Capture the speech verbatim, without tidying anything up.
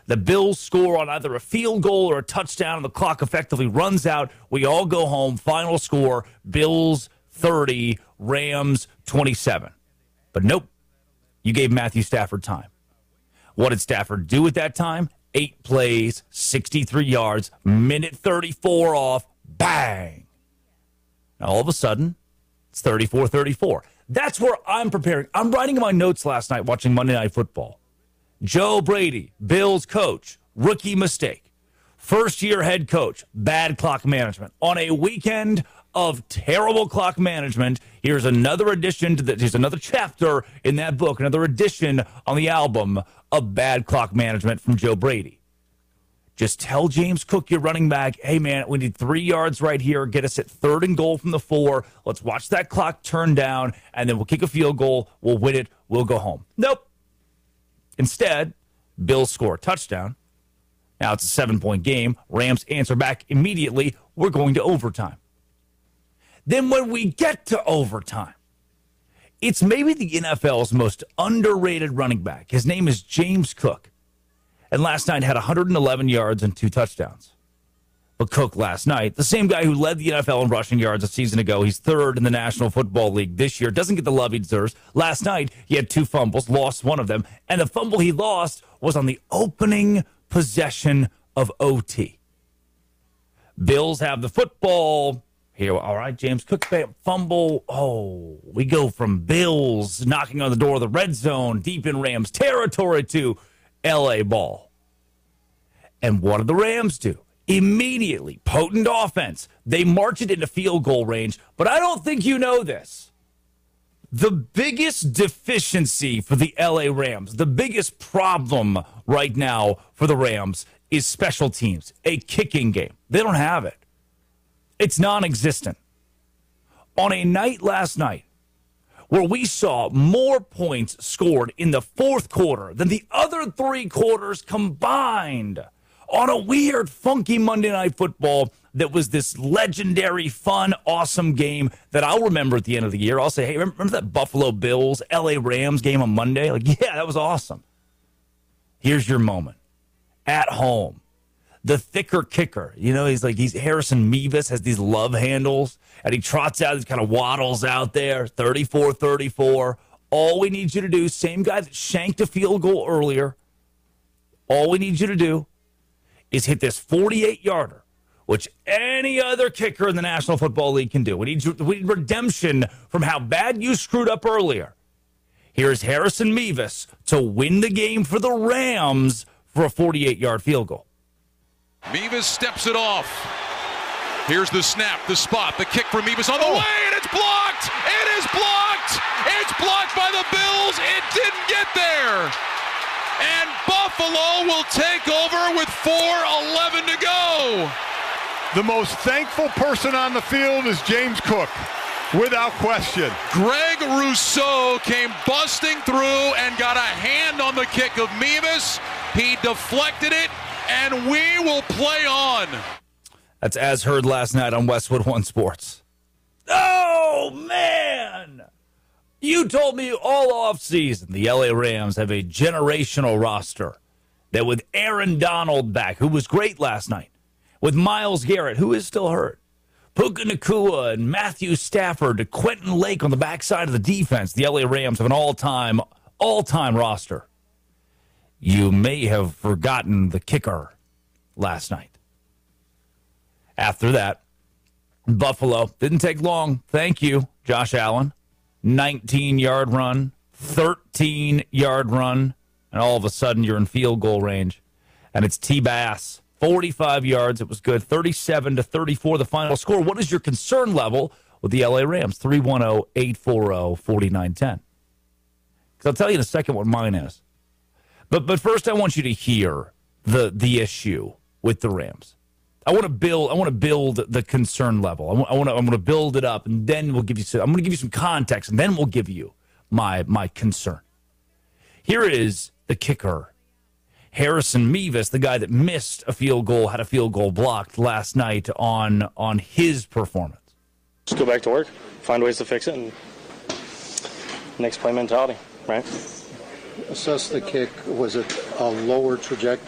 The Bills score on either a field goal or a touchdown, and the clock effectively runs out. We all go home. Final score, Bills thirty, Rams twenty-seven. But nope, you gave Matthew Stafford time. What did Stafford do at that time? Eight plays, sixty-three yards, minute thirty-four off, bang. Now, all of a sudden, it's thirty-four thirty-four. That's where I'm preparing. I'm writing in my notes last night watching Monday Night Football. Joe Brady, Bills coach, rookie mistake. First-year head coach, bad clock management. On a weekend of terrible clock management, here's another addition to the, here's another chapter in that book, another addition on the album of bad clock management from Joe Brady. Just tell James Cook, your running back, hey, man, we need three yards right here. Get us at third and goal from the four. Let's watch that clock turn down, and then we'll kick a field goal. We'll win it. We'll go home. Nope. Instead, Bills score a touchdown. Now it's a seven-point game. Rams answer back immediately. We're going to overtime. Then when we get to overtime, it's maybe the N F L's most underrated running back. His name is James Cook. And last night had one hundred eleven yards and two touchdowns. But Cook last night, the same guy who led the N F L in rushing yards a season ago, he's third in the National Football League this year, doesn't get the love he deserves. Last night, he had two fumbles, lost one of them, and the fumble he lost was on the opening possession of O T. Bills have the football. Here, all right, James Cook, fumble. Oh, we go from Bills knocking on the door of the red zone, deep in Rams territory, to L A ball. And what do the Rams do? Immediately, potent offense. They march it into field goal range. But I don't think you know this. The biggest deficiency for the L A Rams, the biggest problem right now for the Rams is special teams, a kicking game. They don't have it. It's non-existent. On a night last night where we saw more points scored in the fourth quarter than the other three quarters combined, on a weird, funky Monday Night Football that was this legendary, fun, awesome game that I'll remember at the end of the year. I'll say, hey, remember, remember that Buffalo Bills, L A Rams game on Monday? Like, yeah, that was awesome. Here's your moment. At home. The thicker kicker, you know, he's like, he's Harrison Mevis, has these love handles, and he trots out, he kind of waddles out there, thirty-four thirty-four. All we need you to do, same guy that shanked a field goal earlier, all we need you to do is hit this forty-eight-yarder, which any other kicker in the National Football League can do. We need, we need redemption from how bad you screwed up earlier. Here's Harrison Mevis to win the game for the Rams for a forty-eight-yard field goal. Mevis steps it off. Here's the snap, the spot, the kick for Mevis on the oh. way, and it's blocked! It is blocked! It's blocked by the Bills. It didn't get there. And Buffalo will take over with four eleven to go. The most thankful person on the field is James Cook, without question. Greg Rousseau came busting through and got a hand on the kick of Mevis. He deflected it, and we will play on. That's as heard last night on Westwood One Sports. Oh, man! You told me all offseason the L A Rams have a generational roster that with Aaron Donald back, who was great last night, with Myles Garrett, who is still hurt, Puka Nacua and Matthew Stafford to Quentin Lake on the backside of the defense, the L A Rams have an all-time, all-time roster. You may have forgotten the kicker last night. After that, Buffalo didn't take long. Thank you, Josh Allen. nineteen-yard run, thirteen-yard run, and all of a sudden you're in field goal range. And it's T-Bass, forty-five yards. It was good. thirty-seven to thirty-four, the final score. What is your concern level with the L A Rams? three one zero, eight four zero, four nine one zero. Because I'll tell you in a second what mine is. But but first, I want you to hear the the issue with the Rams. I want to build. I want to build the concern level. I want. I want to. I'm going to build it up, and then we'll give you. Some, I'm going to give you some context, and then we'll give you my my concern. Here is the kicker, Harrison Mevis, the guy that missed a field goal, had a field goal blocked last night on on his performance. Just go back to work, find ways to fix it, and next play mentality, right? Assess the kick. Was it a lower trajectory